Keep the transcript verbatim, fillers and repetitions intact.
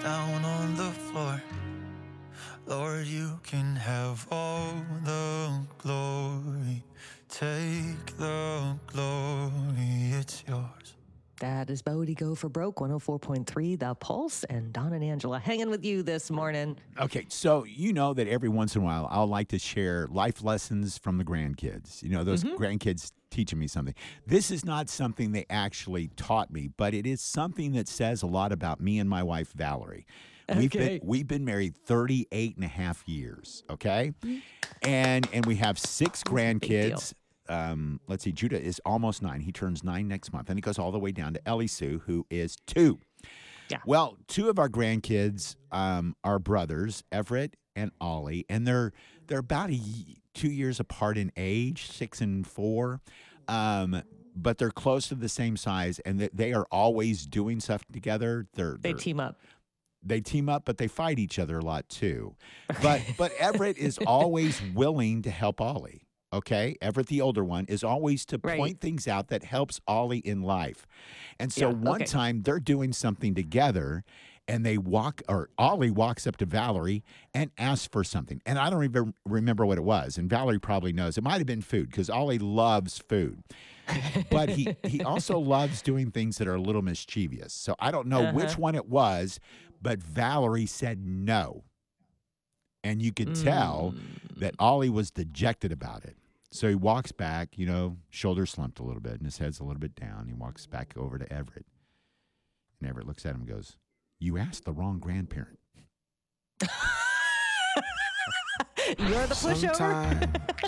down on the floor. Lord, you can have all the glory. Take the glory, it's yours. That is Bodie Go for Broke, one oh four point three The Pulse, and Don and Angela hanging with you this morning. Okay, so you know that every once in a while I'll like to share life lessons from the grandkids. You know, those Mm-hmm. grandkids teaching me something. This is not something they actually taught me, but it is something that says a lot about me and my wife, Valerie. We've Okay. been we've been married thirty-eight and a half years, okay? And and we have six a big deal. grandkids. Um, let's see, Judah is almost nine. He turns nine next month, and he goes all the way down to Ellie Sue, who is two. Yeah. Well, two of our grandkids um, are brothers, Everett and Ollie, and they're they're about a, y- two years apart in age, six and four, um, but they're close to the same size, and they, they are always doing stuff together. They're, They they're team up. they team up, but they fight each other a lot too. But but Everett is always willing to help Ollie. Okay, Everett, the older one, is always to Right. point things out that helps Ollie in life. And so Yeah, one okay. time they're doing something together, and they walk, or Ollie walks up to Valerie and asks for something. And I don't even remember what it was. And Valerie probably knows. It might have been food because Ollie loves food. But he he also loves doing things that are a little mischievous. So I don't know which Uh-huh. one it was, but Valerie said no. And you could tell that Mm. Ollie was dejected about it. So he walks back, you know, shoulders slumped a little bit, and his head's a little bit down. He walks back over to Everett. And Everett looks at him and goes, "You asked the wrong grandparent." You're the pushover. Sometime